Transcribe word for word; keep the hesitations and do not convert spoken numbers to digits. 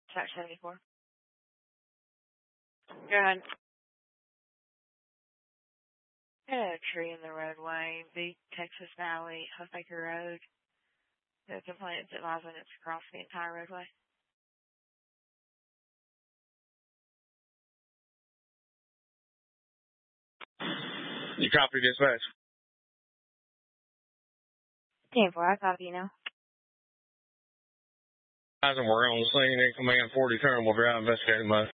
Track seventy-four. Go ahead. Got a tree in the roadway, the Texas Valley, Huffaker Road. The complainant's advising it's across the entire roadway. You copy dispatch? ten four, I copy you now. We're on the scene in Command forty Turnbull Drive investigating much.